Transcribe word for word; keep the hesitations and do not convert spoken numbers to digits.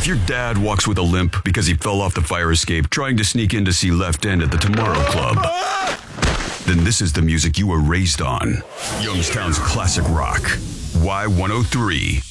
If your dad walks with a limp because he fell off the fire escape trying to sneak in to see Left End at the Tomorrow Club, then this is the music you were raised on. Youngstown's classic rock. Y one oh three.